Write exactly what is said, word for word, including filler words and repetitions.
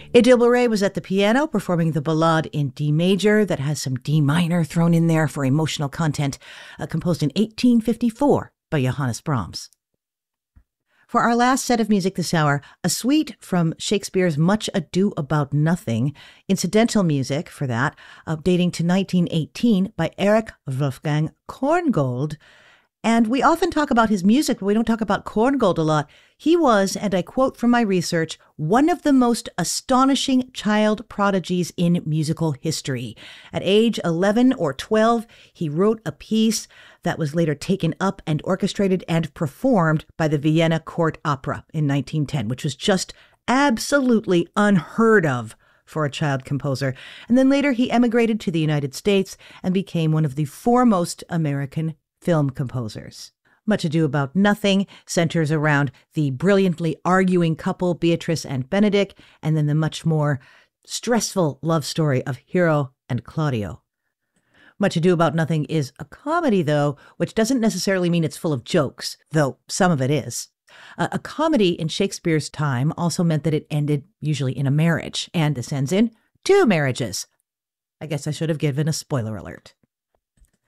Édile Bouret was at the piano performing the Ballade in D major that has some D minor thrown in there for emotional content, uh, composed in eighteen fifty-four by Johannes Brahms. For our last set of music this hour, a suite from Shakespeare's Much Ado About Nothing, incidental music for that, uh, dating to nineteen eighteen by Erich Wolfgang Korngold. And we often talk about his music, but we don't talk about Korngold a lot. He was, and I quote from my research, one of the most astonishing child prodigies in musical history. At age eleven or twelve, he wrote a piece that was later taken up and orchestrated and performed by the Vienna Court Opera in nineteen ten, which was just absolutely unheard of for a child composer. And then later he emigrated to the United States and became one of the foremost American film composers. Much Ado About Nothing centers around the brilliantly arguing couple Beatrice and Benedick, and then the much more stressful love story of Hero and Claudio. Much Ado About Nothing is a comedy, though, which doesn't necessarily mean it's full of jokes, though some of it is. Uh, a comedy in Shakespeare's time also meant that it ended usually in a marriage, and this ends in two marriages. I guess I should have given a spoiler alert.